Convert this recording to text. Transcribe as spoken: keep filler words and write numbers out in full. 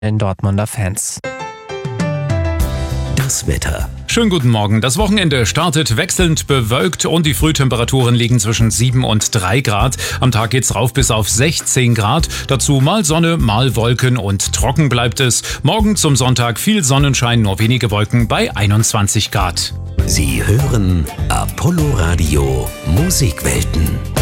den Dortmunder Fans. Das Wetter. Schönen guten Morgen. Das Wochenende startet wechselnd bewölkt und die Frühtemperaturen liegen zwischen sieben und drei Grad. Am Tag geht's rauf bis auf sechzehn Grad. Dazu mal Sonne, mal Wolken und trocken bleibt es. Morgen zum Sonntag viel Sonnenschein, nur wenige Wolken bei einundzwanzig Grad. Sie hören Apollo Radio Musikwelten.